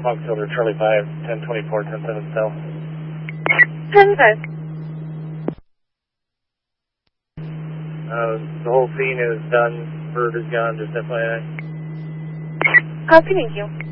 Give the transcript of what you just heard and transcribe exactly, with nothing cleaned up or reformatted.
Fox Filter, Charlie five, ten twenty-four, ten seven South. ten five. Uh, the whole scene is done. Bird is gone, just F Y I. Copy, thank you.